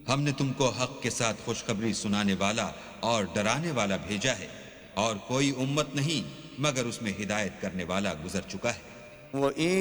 हमने तुमको हक के साथ खुशखबरी सुनाने वाला और डराने वाला भेजा है, और कोई उम्मत नहीं मगर उसमें हिदायत करने वाला गुजर चुका है। वो